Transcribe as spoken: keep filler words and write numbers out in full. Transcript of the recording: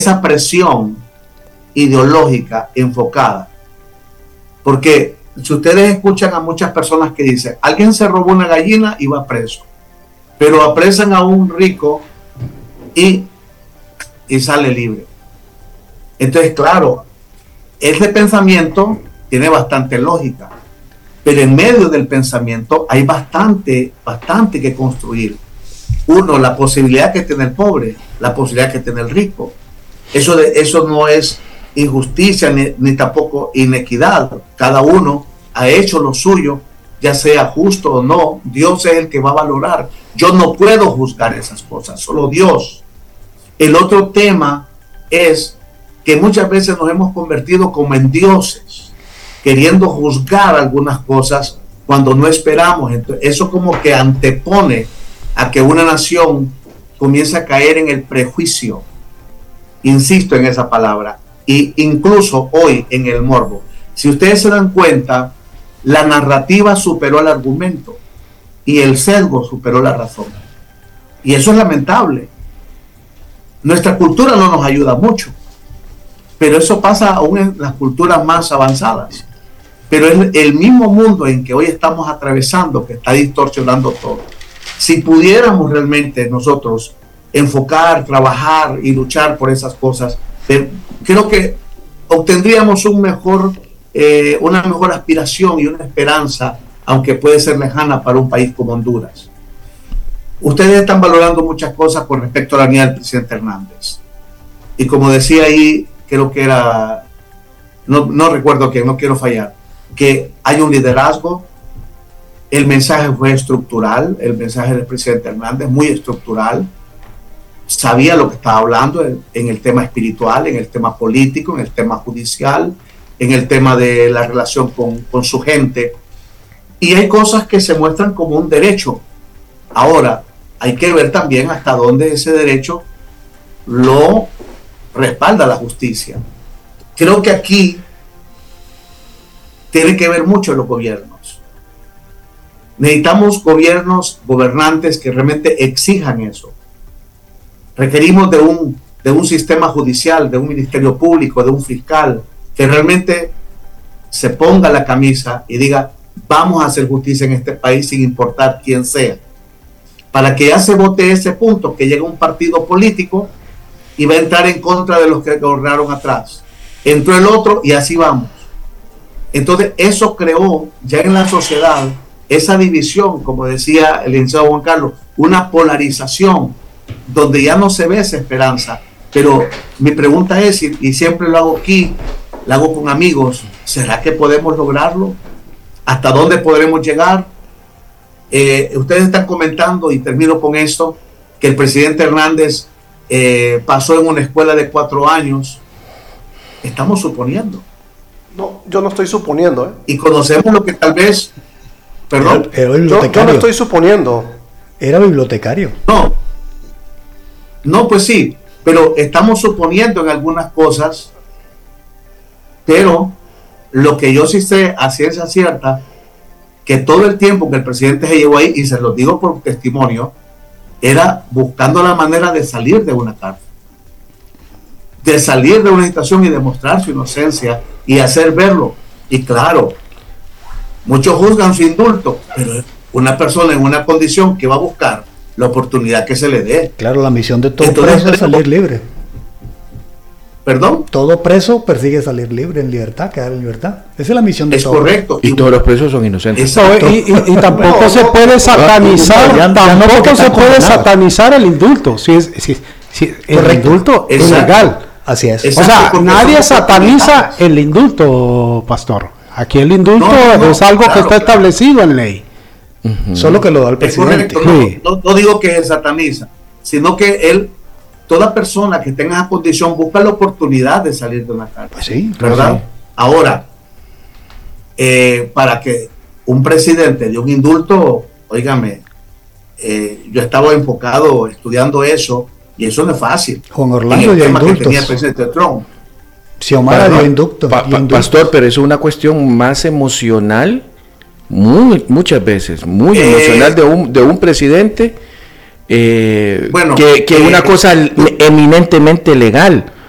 esa presión ideológica enfocada. Porque si ustedes escuchan a muchas personas que dicen, alguien se robó una gallina y va preso, pero apresan a un rico y, y sale libre. Entonces, claro, ese pensamiento tiene bastante lógica, pero en medio del pensamiento hay bastante, bastante que construir. Uno, la posibilidad que tiene el pobre, la posibilidad que tiene el rico. Eso, de, eso no es injusticia ni, ni tampoco inequidad. Cada uno ha hecho lo suyo, ya sea justo o no. Dios es el que va a valorar. Yo no puedo juzgar esas cosas, solo Dios. El otro tema es que muchas veces nos hemos convertido como en dioses, queriendo juzgar algunas cosas cuando no esperamos. Entonces, eso como que antepone a que una nación comience a caer en el prejuicio. Insisto en esa palabra. Y incluso hoy en el morbo. Si ustedes se dan cuenta, la narrativa superó al argumento y el sesgo superó la razón. Y eso es lamentable. Nuestra cultura no nos ayuda mucho, pero eso pasa aún en las culturas más avanzadas. Pero es el mismo mundo en que hoy estamos atravesando que está distorsionando todo. Si pudiéramos realmente nosotros enfocar, trabajar y luchar por esas cosas, creo que obtendríamos un mejor, eh, una mejor aspiración y una esperanza, aunque puede ser lejana para un país como Honduras. Ustedes están valorando muchas cosas con respecto a la línea del presidente Hernández. Y como decía ahí, creo que era, no, no recuerdo quién, no quiero fallar, que hay un liderazgo. El mensaje fue estructural, el mensaje del presidente Hernández muy estructural. Sabía lo que estaba hablando en, en el tema espiritual, en el tema político, en el tema judicial, en el tema de la relación con, con su gente. Y hay cosas que se muestran como un derecho. Ahora, hay que ver también hasta dónde ese derecho lo respalda la justicia. Creo que aquí tiene que ver mucho los gobiernos. Necesitamos gobiernos, gobernantes que realmente exijan eso. Requerimos de un, de un sistema judicial, de un ministerio público, de un fiscal, que realmente se ponga la camisa y diga, vamos a hacer justicia en este país sin importar quién sea. Para que ya se vote ese punto, que llega un partido político y va a entrar en contra de los que gobernaron atrás. Entró el otro y así vamos. Entonces eso creó ya en la sociedad esa división, como decía el licenciado Juan Carlos, una polarización donde ya no se ve esa esperanza. Pero mi pregunta es, y, y siempre lo hago aquí, lo hago con amigos, ¿será que podemos lograrlo? ¿Hasta dónde podremos llegar? Eh, ustedes están comentando, y termino con esto, que el presidente Hernández eh, pasó en una escuela de cuatro años. Estamos suponiendo. No, yo no estoy suponiendo. ¿eh? Y conocemos lo que tal vez... Perdón. Era, era bibliotecario. Yo, yo no estoy suponiendo. Era bibliotecario. No. No, pues sí. Pero estamos suponiendo en algunas cosas. Pero lo que yo sí sé a ciencia cierta, que todo el tiempo que el presidente se llevó ahí, y se lo digo por testimonio, era buscando la manera de salir de una cárcel, de salir de una situación y demostrar su inocencia y hacer verlo. Y claro, muchos juzgan su indulto, pero una persona en una condición que va a buscar la oportunidad que se le dé. Claro, la misión de todo Entonces, preso es salir libre. ¿Perdón? Todo preso persigue salir libre, en libertad, quedar en libertad. Esa es la misión de es todo. Es correcto. Y, y todos los presos son inocentes. Exacto. Y, y, y tampoco no, se puede satanizar, ya, ya no tampoco se puede condenado. satanizar el indulto. Si es, si, si el indulto es legal. Así es. Exacto, o sea, nadie sataniza el indulto, pastor. Aquí el indulto no, no, es algo claro, que está claro. establecido en ley. Uh-huh. Solo que lo da el presidente. Es correcto, sí. no, no, no digo que se sataniza, sino que él, toda persona que tenga esa condición busca la oportunidad de salir de una cárcel. Pues sí, ¿verdad? Sí. Ahora, eh, para que un presidente de un indulto, óigame, eh, yo estaba enfocado estudiando eso, y eso no es fácil. Juan Orlando dio indultos. Que tenía el presidente Trump. Xiomara dio indulto, pa, pa, pastor, pero es una cuestión más emocional, muy, muchas veces, muy eh, emocional de un, de un presidente, eh, bueno, que, que eh, una cosa eh, eminentemente legal.